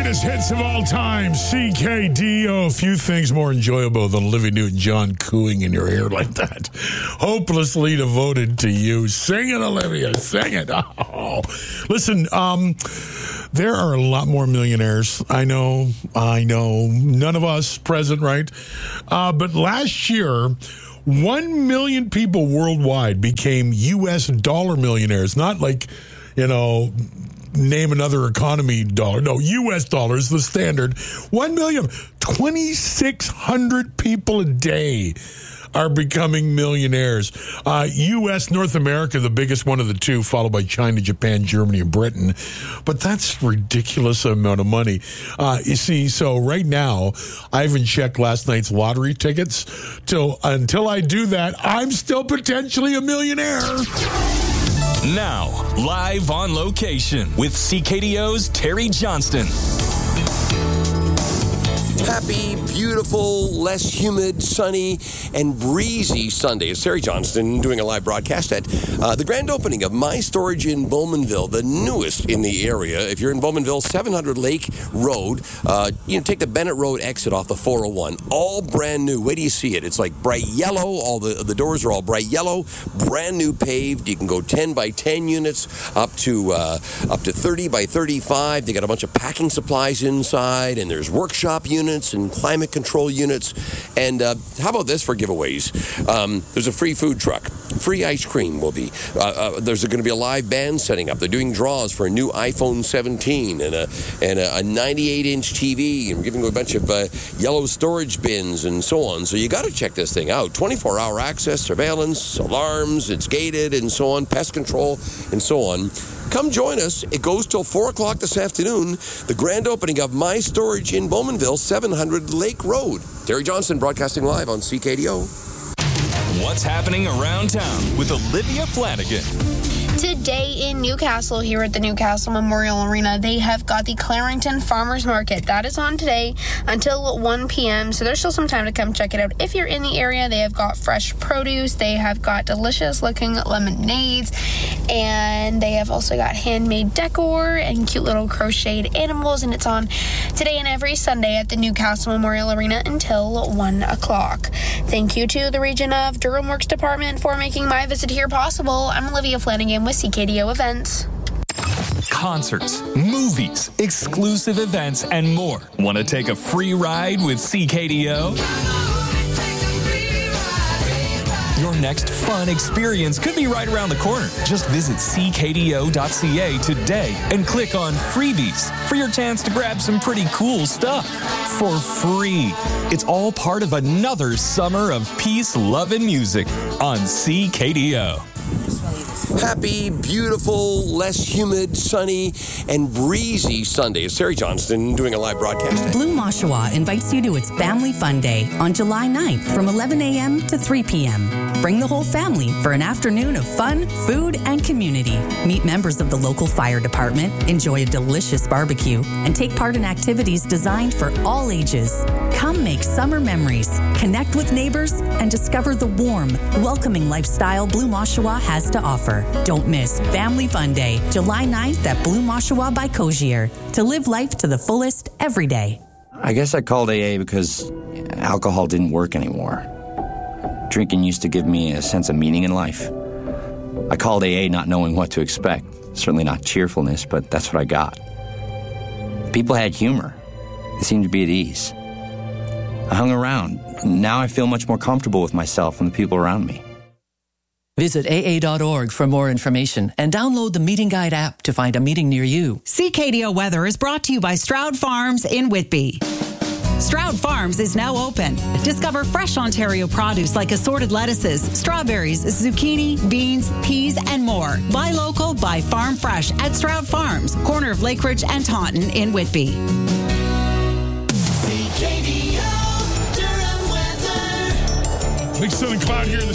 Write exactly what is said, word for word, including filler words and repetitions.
greatest hits of all time, C K D O. A few things more enjoyable than Olivia Newton-John cooing in your ear like that. Hopelessly devoted to you. Sing it, Olivia. Sing it. Oh. Listen, um, there are a lot more millionaires. I know, I know. None of us present, right? Uh, but last year, one million people worldwide became U S dollar millionaires. Not like, you know, name another economy dollar. No, U S dollars, the standard. One million, twenty-six hundred people a day are becoming millionaires. Uh, U S, North America, the biggest one of the two, followed by China, Japan, Germany, and Britain. But that's a ridiculous amount of money. Uh, you see, so right now, I haven't checked last night's lottery tickets. Till Until I do that, I'm still potentially a millionaire. Now, live on location with C K D O's Terry Johnston. Happy, beautiful, less humid, sunny, and breezy Sunday. It's Terry Johnston doing a live broadcast at uh, the grand opening of My Storage in Bowmanville, the newest in the area. If you're in Bowmanville, seven hundred Lake Road, uh, you know, take the Bennett Road exit off the four oh one. All brand new. Wait till you see it. It's like bright yellow. All the the doors are all bright yellow. Brand new paved. You can go ten by ten units up to uh, up to thirty by thirty-five. They got a bunch of packing supplies inside, and there's workshop units and climate control units. And uh, how about this for giveaways? Um, there's a free food truck. Free ice cream will be. Uh, uh, there's going to be a live band setting up. They're doing draws for a new iPhone seventeen and a and a ninety-eight inch T V. And we're giving away a bunch of uh, yellow storage bins and so on. So you got to check this thing out. twenty-four hour access, surveillance, alarms, it's gated and so on, pest control and so on. Come join us. It goes till four o'clock this afternoon. The grand opening of My Storage in Bowmanville, seven hundred Lake Road. Terry Johnston broadcasting live on C K D O. What's happening around town with Olivia Flanagan? Today in Newcastle, here at the Newcastle Memorial Arena, they have got the Clarington Farmers Market. That is on today until one p.m., so there's still some time to come check it out. If you're in the area, they have got fresh produce, they have got delicious-looking lemonades, and they have also got handmade decor and cute little crocheted animals, and it's on today and every Sunday at the Newcastle Memorial Arena until one o'clock. Thank you to the Region of Durham Works Department for making my visit here possible. I'm Olivia Flanagan with C K D O Events. Concerts, movies, exclusive events, and more. Want to take a free ride with C K D O? Your next fun experience could be right around the corner. Just visit c k d o dot c a today and click on Freebies for your chance to grab some pretty cool stuff for free. It's all part of another summer of peace, love, and music on C K D O. Happy, beautiful, less humid, sunny, and breezy Sunday. It's Terry Johnston doing a live broadcast. Bloom Oshawa invites you to its Family Fun Day on July ninth from eleven a.m. to three p.m. Bring the whole family for an afternoon of fun, food, and community. Meet members of the local fire department, enjoy a delicious barbecue, and take part in activities designed for all ages. Come make summer memories, connect with neighbors, and discover the warm, welcoming lifestyle Bloom Oshawa has to offer. Don't miss Family Fun Day, July ninth at Bloom Oshawa by Cozier. To live life to the fullest every day. I guess I called A A because alcohol didn't work anymore. Drinking used to give me a sense of meaning in life. I called A A not knowing what to expect. Certainly not cheerfulness, but that's what I got. People had humor. They seemed to be at ease. I hung around. Now I feel much more comfortable with myself and the people around me. Visit A A dot org for more information and download the Meeting Guide app to find a meeting near you. C K D O Weather is brought to you by Stroud Farms in Whitby. Stroud Farms is now open. Discover fresh Ontario produce like assorted lettuces, strawberries, zucchini, beans, peas, and more. Buy local, buy farm fresh at Stroud Farms, corner of Lakeridge and Taunton in Whitby. Big sunny cloud here in the